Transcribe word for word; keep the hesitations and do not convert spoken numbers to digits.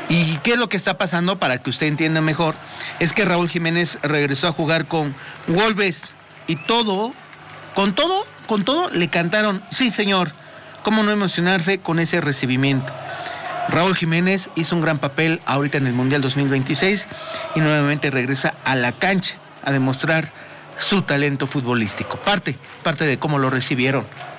¿Y qué es lo que está pasando para que usted entienda mejor? Es que Raúl Jiménez regresó a jugar con Wolves y todo, con todo, con todo le cantaron, sí señor, cómo no emocionarse con ese recibimiento. Raúl Jiménez hizo un gran papel ahorita en el Mundial dos mil veintiséis y nuevamente regresa a la cancha a demostrar su talento futbolístico. Parte, parte de cómo lo recibieron.